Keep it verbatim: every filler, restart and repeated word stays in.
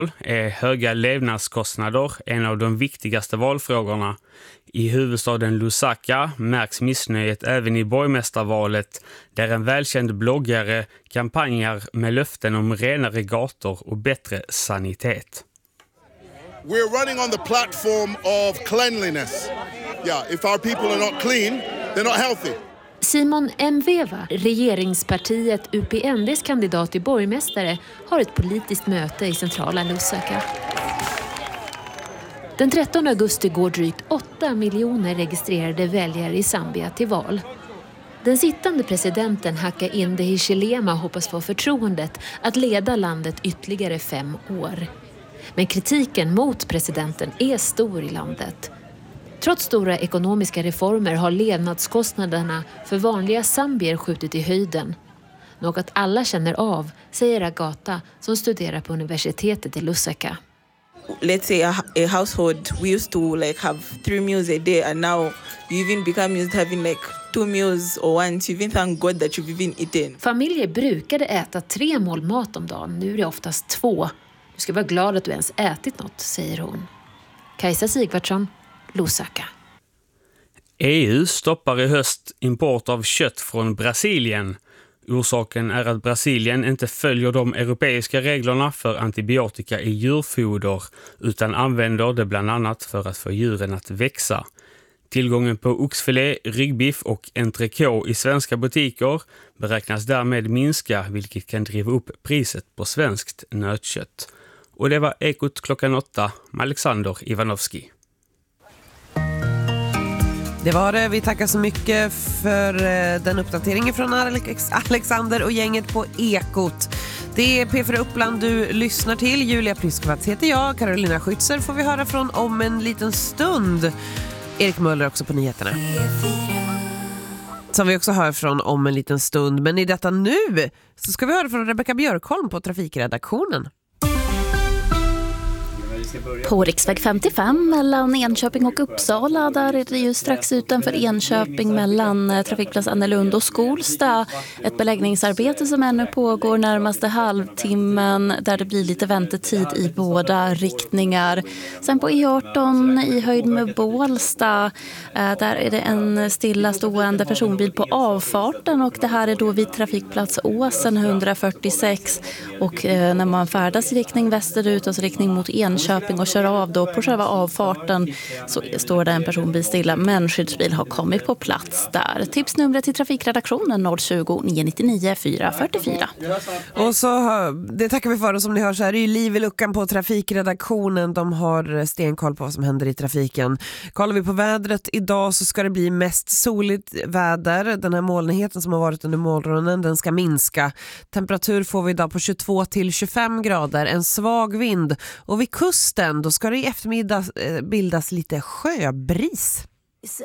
är höga levnadskostnader en av de viktigaste valfrågorna. I huvudstaden Lusaka märks missnöjet även i borgmästarvalet, där en välkänd bloggare kampanjar med löften om renare gator och bättre sanitet. We're running on the platform of cleanliness. Yeah, if our people are not clean, they're not healthy. Simon Mveva, regeringspartiet U P N D:s kandidat till borgmästare, har ett politiskt möte i centrala Lusaka. Den trettonde augusti går drygt åtta miljoner registrerade väljare i Zambia till val. Den sittande presidenten Hakainde Hichilema hoppas få förtroendet att leda landet ytterligare fem år. Men kritiken mot presidenten är stor i landet. Trots stora ekonomiska reformer har levnadskostnaderna för vanliga zambier skjutit i höjden. Något alla känner av, säger Agata som studerar på universitetet i Lusaka. Let's say a, a household, we used to like have three meals a day, and now you even become used to having like two meals or one. You even thank God that you've even eaten. Familjer brukade äta tre mål mat om dagen, nu är det oftast två. Du ska vara glad att du ens ätit något, säger hon. Kajsa Sigvardsson, Lusaka. E U stoppar i höst import av kött från Brasilien. Orsaken är att Brasilien inte följer de europeiska reglerna för antibiotika i djurfoder utan använder det bland annat för att få djuren att växa. Tillgången på oxfilé, ryggbiff och entrecote i svenska butiker beräknas därmed minska, vilket kan driva upp priset på svenskt nötkött. Och det var Ekot klockan åtta med Alexander Ivanovski. Det var det. Vi tackar så mycket för den uppdateringen från Alex, Alexander och gänget på Ekot. Det är P fyra Uppland du lyssnar till. Julia Pryskvats heter jag. Carolina Schützer får vi höra från om en liten stund. Erik Möller också på nyheterna. Som vi också hör från om en liten stund. Men i detta nu så ska vi höra från Rebecka Björkholm på trafikredaktionen. På riksväg femtiofem mellan Enköping och Uppsala, där är det ju strax utanför Enköping mellan trafikplats Annelund och Skolsta. Ett beläggningsarbete som ännu pågår närmaste halvtimmen, där det blir lite väntetid i båda riktningar. Sen på E arton i höjd med Bålsta, där är det en stillastående personbil på avfarten, och det här är då vid trafikplats Åsen etthundrafyrtiosex. Och när man färdas i riktning västerut, alltså riktning mot Enköping och kör av då på själva avfarten, så står det en personbil stilla, men skyddsbil har kommit på plats där. Tipsnumret till trafikredaktionen noll tjugo, nio nittionio, fyra fyrtiofyra. Och så, det tackar vi för, och som ni hör så är det ju liv i luckan på trafikredaktionen. De har stenkoll på vad som händer i trafiken. Kollar vi på vädret idag så ska det bli mest soligt väder. Den här molnigheten som har varit under morgonen, den ska minska. Temperatur får vi idag på tjugotvå till tjugofem grader, en svag vind, och vid kusten då ska det i eftermiddag bildas lite sjöbris.